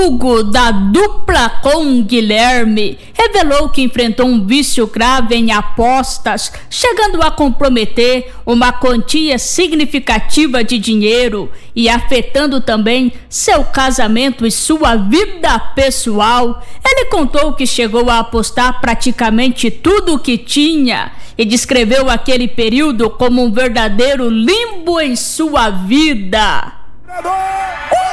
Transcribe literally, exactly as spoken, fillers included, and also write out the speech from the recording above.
Hugo, da dupla com Guilherme, revelou que enfrentou um vício grave em apostas, chegando a comprometer uma quantia significativa de dinheiro e afetando também seu casamento e sua vida pessoal. Ele contou que chegou a apostar praticamente tudo o que tinha e descreveu aquele período como um verdadeiro limbo em sua vida.